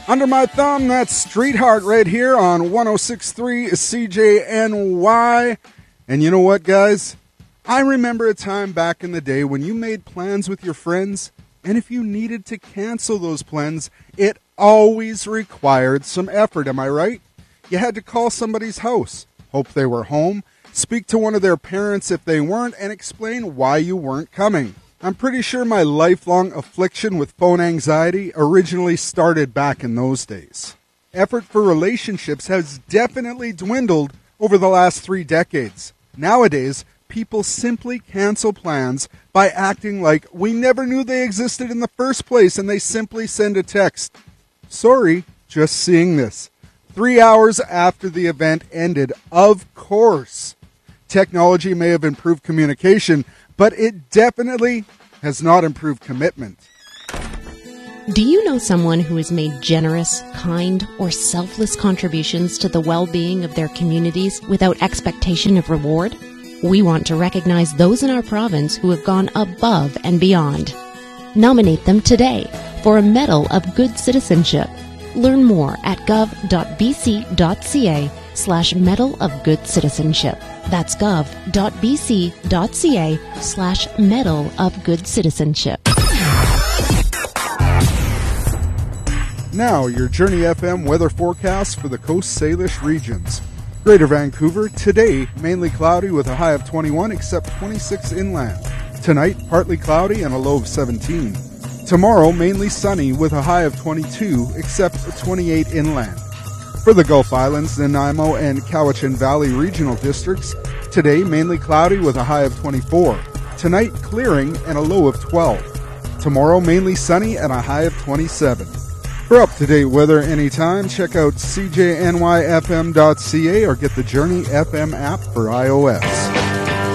Under my thumb, that's Street Heart right here on 106.3 CJNY. And you know what, guys? I remember a time back in the day when you made plans with your friends, and if you needed to cancel those plans, it always required some effort, am I right? You had to call somebody's house, hope they were home, speak to one of their parents if they weren't, and explain why you weren't coming. I'm pretty sure my lifelong affliction with phone anxiety originally started back in those days. Effort for relationships has definitely dwindled over the last 3 decades. Nowadays, people simply cancel plans by acting like we never knew they existed in the first place, and they simply send a text. Sorry, just seeing this. 3 hours after the event ended, of course. Technology may have improved communication, but it definitely has not improved commitment. Do you know someone who has made generous, kind, or selfless contributions to the well-being of their communities without expectation of reward? We want to recognize those in our province who have gone above and beyond. Nominate them today for a Medal of Good Citizenship. Learn more at gov.bc.ca/Medal of Good Citizenship. That's gov.bc.ca/Medal of Good Citizenship. Now, your Journey FM weather forecast for the Coast Salish regions. Greater Vancouver, today, mainly cloudy with a high of 21, except 26 inland. Tonight, partly cloudy and a low of 17. Tomorrow, mainly sunny with a high of 22, except 28 inland. For the Gulf Islands, Nanaimo, and Cowichan Valley regional districts, today, mainly cloudy with a high of 24. Tonight, clearing and a low of 12. Tomorrow, mainly sunny and a high of 27. For up-to-date weather anytime, check out cjnyfm.ca or get the Journey FM app for iOS.